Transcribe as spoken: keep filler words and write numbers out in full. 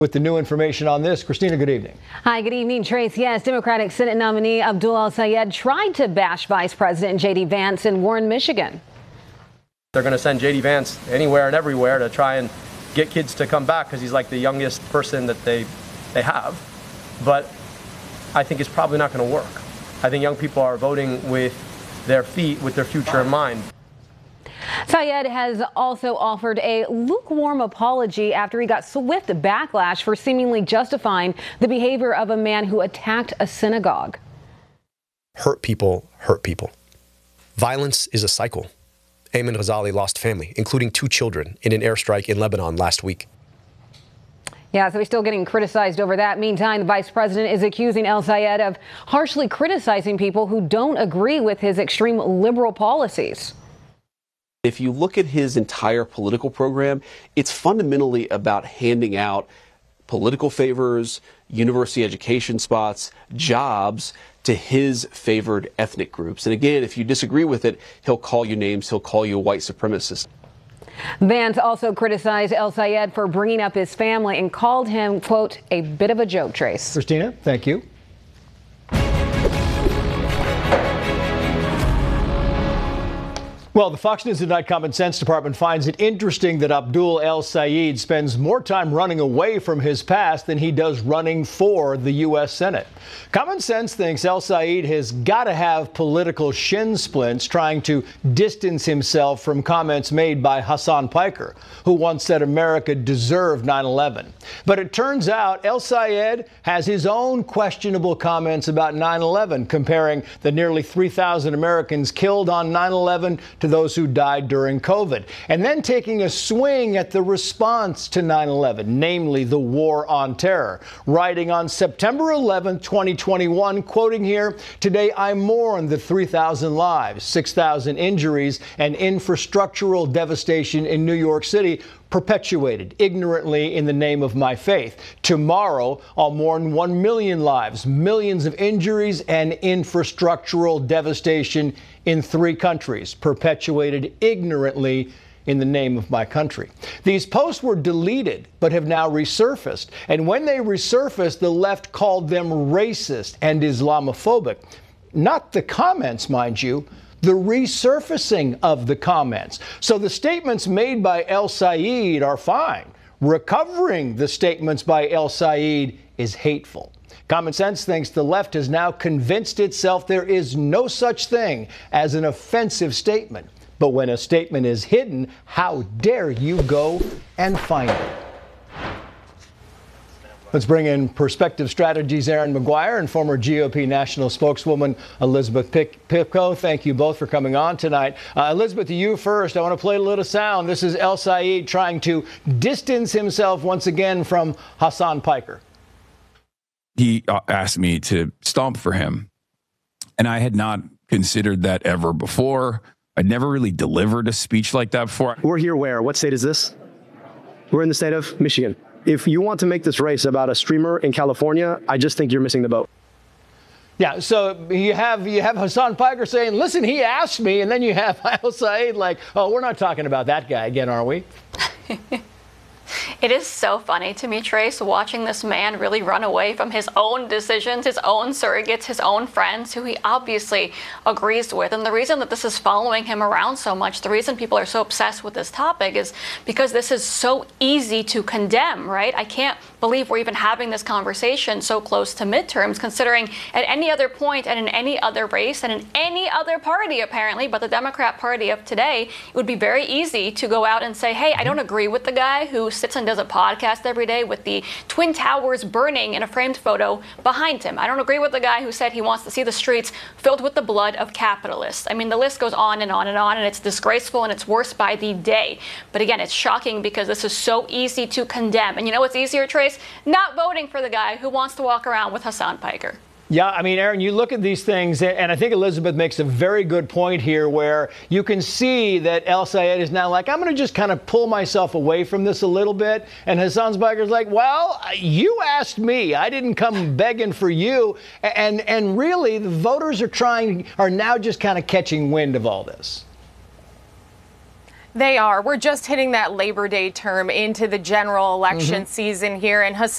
With the new information on this, Christina, good evening. Hi, good evening, Trace. Yes, Democratic Senate nominee Abdul El-Sayed tried to bash Vice President J D Vance in Warren, Michigan. They're going to send J D Vance anywhere and everywhere to try and get kids to come back because he's like the youngest person that they they have. But I think it's probably not going to work. I think young people are voting with their feet, with their future in mind. Sayed has also offered a lukewarm apology after he got swift backlash for seemingly justifying the behavior of a man who attacked a synagogue. Hurt people hurt people. Violence is a cycle. Ayman Ghazali lost family, including two children, in an airstrike in Lebanon last week. Yeah, so he's still getting criticized over that. Meantime, the vice president is accusing El-Sayed of harshly criticizing people who don't agree with his extreme liberal policies. If you look at his entire political program, it's fundamentally about handing out political favors, university education spots, jobs to his favored ethnic groups. And again, if you disagree with it, he'll call you names, he'll call you a white supremacist. Vance also criticized El-Sayed for bringing up his family and called him, quote, a bit of a joke, Trace. Christina, thank you. Well, the Fox News Tonight Common Sense Department finds it interesting that Abdul El-Sayed spends more time running away from his past than he does running for the U S Senate. Common Sense thinks El-Sayed has got to have political shin splints trying to distance himself from comments made by Hassan Piker, who once said America deserved nine eleven. But it turns out El-Sayed has his own questionable comments about nine eleven, comparing the nearly three thousand Americans killed on nine eleven to those who died during COVID, and then taking a swing at the response to nine eleven, namely the war on terror. Writing on September eleventh, twenty twenty-one, quoting here, "Today I mourn the three thousand lives, six thousand injuries, and infrastructural devastation in New York City, perpetuated ignorantly in the name of my faith. Tomorrow, I'll mourn one million lives, millions of injuries, and infrastructural devastation in three countries, perpetuated ignorantly in the name of my country." These posts were deleted, but have now resurfaced. And when they resurfaced, the left called them racist and Islamophobic. Not the comments, mind you, the resurfacing of the comments. So the statements made by El-Sayed are fine. Recovering the statements by El-Sayed is hateful. Common Sense thinks the left has now convinced itself there is no such thing as an offensive statement. But when a statement is hidden, how dare you go and find it? Let's bring in Perspective Strategies' Erin Maguire and former G O P national spokeswoman Elizabeth Pipko. Thank you both for coming on tonight. Uh, Elizabeth, to you first. I want to play a little sound. This is El-Sayed trying to distance himself once again from Hassan Piker. He asked me to stomp for him, and I had not considered that ever before. I'd never really delivered a speech like that before. We're here where? What state is this? We're in the state of Michigan. If you want to make this race about a streamer in California, I just think you're missing the boat. Yeah, so you have you have Hassan Piker saying, listen, he asked me, and then you have El-Sayed like, oh, we're not talking about that guy again, are we? It is so funny to me, Trace, watching this man really run away from his own decisions, his own surrogates, his own friends, who he obviously agrees with. And the reason that this is following him around so much, the reason people are so obsessed with this topic is because this is so easy to condemn, right? I can't believe we're even having this conversation so close to midterms, considering at any other point and in any other race and in any other party, apparently, but the Democrat Party of today, it would be very easy to go out and say, hey, I don't agree with the guy who sits and does a podcast every day with the Twin Towers burning in a framed photo behind him. I don't agree with the guy who said he wants to see the streets filled with the blood of capitalists. I mean, the list goes on and on and on, and it's disgraceful and it's worse by the day. But again, it's shocking because this is so easy to condemn. And you know what's easier, Trace? Not voting for the guy who wants to walk around with Hassan Piker. Yeah, I mean, Erin, you look at these things, and I think Elizabeth makes a very good point here where you can see that El-Sayed is now like, I'm going to just kind of pull myself away from this a little bit. And Hassan Piker's like, well, you asked me. I didn't come begging for you. And, and really, the voters are trying, are now just kind of catching wind of all this. They are. We're just hitting that Labor Day term into the general election mm-hmm. season here. And Hassan